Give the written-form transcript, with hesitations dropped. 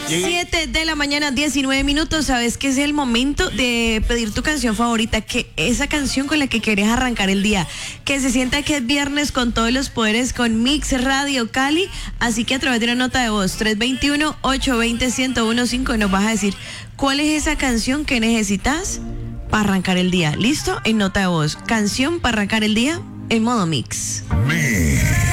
7 de la mañana, 19 minutos. Sabes que es el momento de pedir tu canción favorita, que esa canción con la que quieres arrancar el día, que se sienta que es viernes con todos los poderes con Mix Radio Cali. Así que a través de una nota de voz 321-820-1015 nos vas a decir cuál es esa canción que necesitas para arrancar el día. ¿Listo? En nota de voz, canción para arrancar el día en modo Mix.